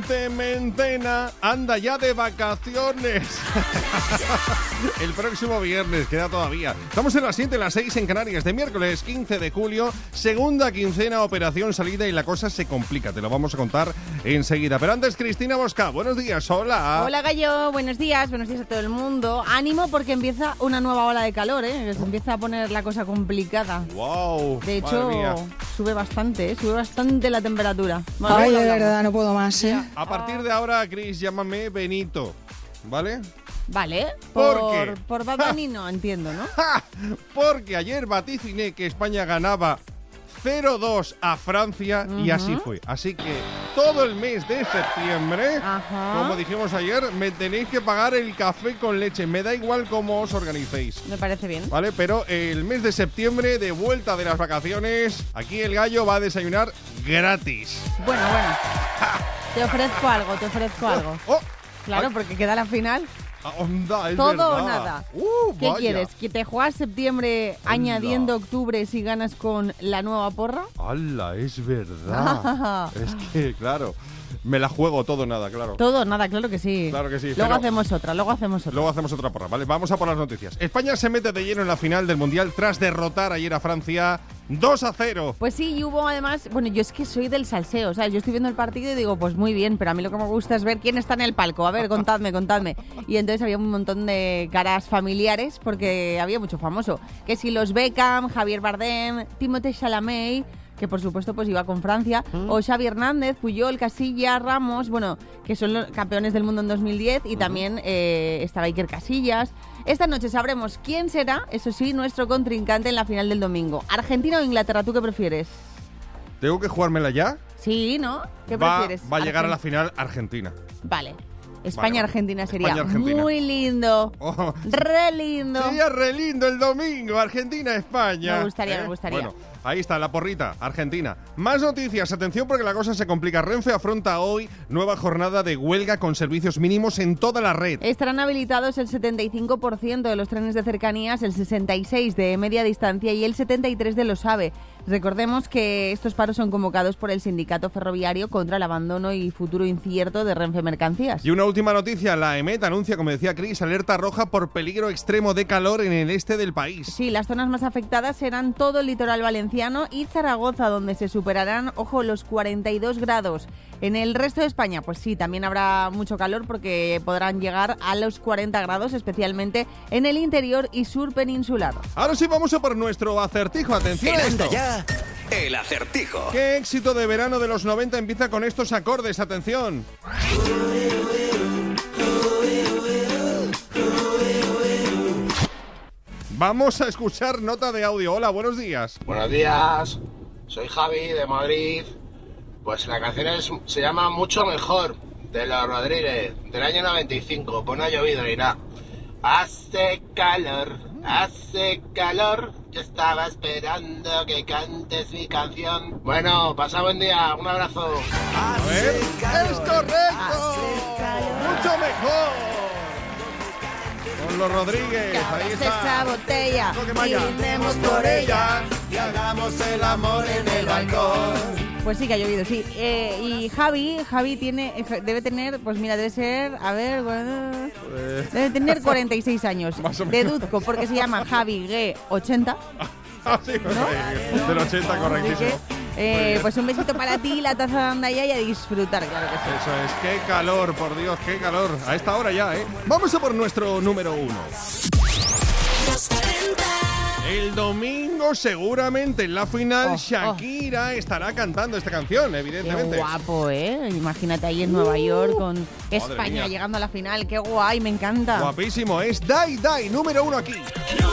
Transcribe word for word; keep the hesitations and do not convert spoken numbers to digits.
Mentena anda ya de vacaciones. El próximo viernes, queda todavía. Estamos en las siete, las seis en Canarias, de miércoles quince de julio, segunda quincena, operación salida y la cosa se complica. Te lo vamos a contar enseguida. Pero antes, Cristina Bosca, buenos días, hola. Hola, Gallo, buenos días, buenos días a todo el mundo. Ánimo porque empieza una nueva ola de calor, ¿eh? Que se empieza a poner la cosa complicada. Wow. De hecho, sube bastante, ¿eh? Sube bastante la temperatura. Bueno, Ay, de verdad, no puedo más, ¿eh? A partir de ahora, Cris, llámame Benito, ¿vale? Vale, ¿por, por qué? Por Bad Bunny no entiendo, ¿no? ¡Ja! Porque ayer vaticiné que España ganaba cero dos a Francia uh-huh. y así fue. Así que todo el mes de septiembre, Ajá. como dijimos ayer, me tenéis que pagar el café con leche. Me da igual cómo os organicéis. Me parece bien. Vale, pero el mes de septiembre, de vuelta de las vacaciones, aquí el Gallo va a desayunar gratis. Bueno, bueno. Te ofrezco algo, te ofrezco algo. Oh, claro, ay. porque queda la final. Onda, es Todo verdad. o nada. Uh, ¿Qué vaya. quieres? ¿Que te juegas septiembre Hola. añadiendo octubre si ganas con la nueva porra? ¡Hala, es verdad! Es que, claro, me la juego todo o nada, claro. Todo o nada, claro que sí. Claro que sí. Luego pero hacemos otra, luego hacemos otra. Luego hacemos otra porra, ¿vale? Vamos a por las noticias. España se mete de lleno en la final del Mundial tras derrotar ayer a Francia dos a cero. Pues sí, y hubo además, bueno, yo es que soy del salseo, ¿sabes? Yo estoy viendo el partido y digo, pues muy bien, pero a mí lo que me gusta es ver quién está en el palco. A ver, contadme, contadme. Y entonces había un montón de caras familiares porque había mucho famoso. Que si los Beckham, Javier Bardem, Timothée Chalamet, que por supuesto pues iba con Francia, ¿Mm? o Xavi Hernández, Puyol, Casillas, Ramos, bueno, que son los campeones del mundo en dos mil diez, y uh-huh. también eh, estaba Iker Casillas. Esta noche sabremos quién será, eso sí, nuestro contrincante en la final del domingo. ¿Argentina o Inglaterra? ¿Tú qué prefieres? ¿Tengo que jugármela ya? Sí, ¿no? ¿Qué va, prefieres? Va a llegar Argent- a la final Argentina. Vale. España-Argentina vale, sería España-Argentina. muy lindo, oh, re lindo. Sería re lindo el domingo, Argentina-España. Me gustaría, ¿Eh? me gustaría. Bueno, ahí está, la porrita, Argentina. Más noticias, atención porque la cosa se complica. Renfe afronta hoy nueva jornada de huelga con servicios mínimos en toda la red. Estarán habilitados el setenta y cinco por ciento de los trenes de cercanías, el sesenta y seis por ciento de media distancia y el setenta y tres por ciento de los AVE. Recordemos que estos paros son convocados por el sindicato ferroviario contra el abandono y futuro incierto de Renfe Mercancías. Y una última noticia, la EMET anuncia, como decía Cris, alerta roja por peligro extremo de calor en el este del país. Sí, las zonas más afectadas serán todo el litoral valenciano y Zaragoza, donde se superarán, ojo, los cuarenta y dos grados. En el resto de España, pues sí, también habrá mucho calor porque podrán llegar a los cuarenta grados, especialmente en el interior y sur peninsular. Ahora sí vamos a por nuestro acertijo. Atención a esto. Ya, el acertijo. ¿Qué éxito de verano de los noventa empieza con estos acordes? Atención. Vamos a escuchar nota de audio. Hola, buenos días. Buenos días, soy Javi de Madrid. Pues la canción es, se llama Mucho Mejor, de los Rodríguez, del año noventa y cinco. Pues no ha llovido ni nada. Hace calor, hace calor. Yo estaba esperando que cantes mi canción. Bueno, pasa buen día, un abrazo. A ver, es correcto. Mucho mejor. Con los Rodríguez, ahí está. Esa botella y brindemos por ella y hagamos el amor en el balcón. Pues sí que ha llovido, sí. Eh, y Javi, Javi tiene, debe tener, pues mira, debe ser, a ver, Eh. debe tener cuarenta y seis años. Más o menos. Deduzco, porque se llama Javi G ochenta. Ah, sí, pues ahí, del ochenta, correctísimo. Así que, eh, pues un besito para ti, la taza de Andaya y a disfrutar, claro que sí. Eso es, qué calor, por Dios, qué calor. A esta hora ya, ¿eh? Vamos a por nuestro número uno. El domingo, seguramente en la final, Oh, Shakira oh. estará cantando esta canción, evidentemente. Qué guapo, ¿eh? Imagínate ahí en Nueva York con España mía. llegando a la final. Qué guay, me encanta. Guapísimo, es Dai Dai, número uno aquí.